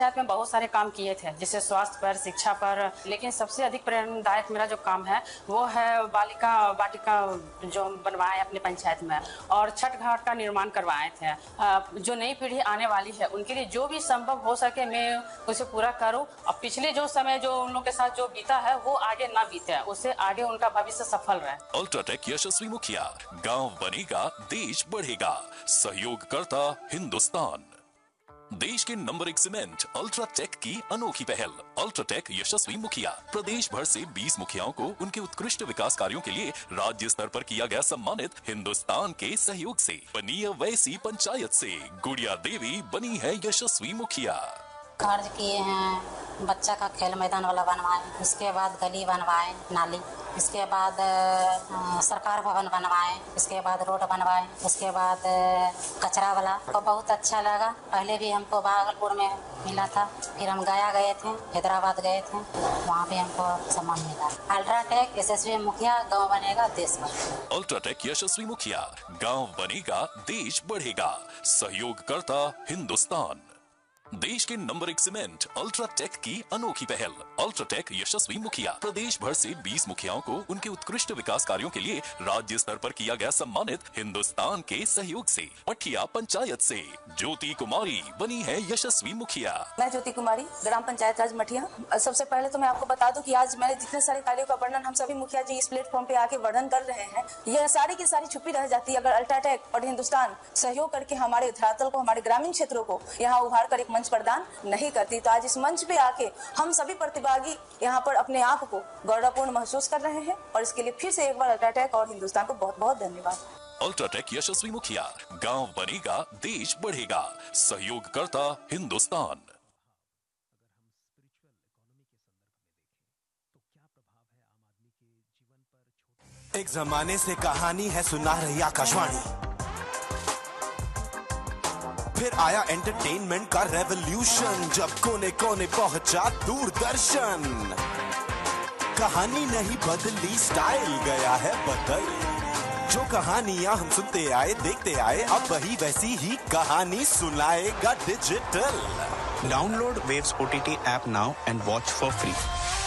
पंचायत में बहुत सारे काम किए थे, जैसे स्वास्थ्य पर, शिक्षा पर, लेकिन सबसे अधिक प्रेरणादायक मेरा जो काम है वो है बालिका वाटिका जो बनवाए अपने पंचायत में, और छठ घाट का निर्माण करवाए थे। जो नई पीढ़ी आने वाली है उनके लिए जो भी संभव हो सके मैं उसे पूरा करूं, और पिछले जो समय जो उन लोगों के साथ जो बीता है वो आगे ना बीते, उससे आगे उनका भविष्य सफल रहे। अल्ट्राटेक यशस्वी मुखिया, गांव बनेगा देश बढ़ेगा, सहयोग करता हिंदुस्तान। देश के नंबर 1 सीमेंट अल्ट्राटेक की अनोखी पहल अल्ट्राटेक यशस्वी मुखिया प्रदेश भर से 20 मुखियाओं को उनके उत्कृष्ट विकास कार्यों के लिए राज्य स्तर पर किया गया सम्मानित। हिंदुस्तान के सहयोग से बनी है वैसी पंचायत से गुड़िया देवी बनी है यशस्वी मुखिया। कार्य किए हैं, बच्चा का खेल मैदान वाला बनवाए, इसके बाद गली बनवाए, नाली, इसके बाद सरकार भवन बनवाए, इसके बाद रोड बनवाए, उसके बाद कचरा वाला। तो बहुत अच्छा लगा। पहले भी हमको भागलपुर में मिला था, फिर हम गया गए थे, हैदराबाद गए थे, वहाँ भी हमको सम्मान मिला। अल्ट्राटेक यशस्वी मुखिया, गाँव बनेगा देश बढ़ेगा। अल्ट्राटेक यशस्वी मुखिया, गाँव बनेगा देश बढ़ेगा, सहयोग करता हिंदुस्तान। देश के नंबर 1 सीमेंट अल्ट्राटेक की अनोखी पहल अल्ट्राटेक यशस्वी मुखिया प्रदेश भर से 20 मुखियाओं को उनके उत्कृष्ट विकास कार्यों के लिए राज्य स्तर पर किया गया सम्मानित। हिंदुस्तान के सहयोग से पठिया पंचायत से ज्योति कुमारी बनी है यशस्वी मुखिया। मैं ज्योति कुमारी, ग्राम पंचायत राज मठिया। सबसे पहले तो मैं आपको बता दूं कि आज मैंने जितने सारे कार्यों का वर्णन हम सभी मुखिया जी इस प्लेटफॉर्म पे आके वर्णन कर रहे हैं, यह सारी की सारी छुपी रह जाती है अगर अल्ट्राटेक और हिंदुस्तान सहयोग करके हमारे धरातल को, हमारे ग्रामीण क्षेत्रों को यहाँ उभार कर एक मंच प्रदान नहीं करती। तो आज इस मंच पे आके हम सभी प्रतिभागी यहाँ पर अपने आप को गौरवपूर्ण महसूस कर रहे हैं, और इसके लिए फिर से एक बार अल्ट्राटेक और हिंदुस्तान को बहुत बहुत धन्यवाद। अल्ट्राटेक यशस्वी मुखिया, गांव बनेगा देश बढ़ेगा, सहयोग करता हिंदुस्तान। एक जमाने से कहानी है सुना रही आकाशवाणी, फिर आया एंटरटेनमेंट का रेवोल्यूशन, जब कोने कोने पहुंचा दूरदर्शन। कहानी नहीं बदली, स्टाइल गया है बदल। जो कहानियां हम सुनते आए, देखते आए, अब वही वैसी ही कहानी सुनाएगा digital. Download Waves OTT app now and watch for free.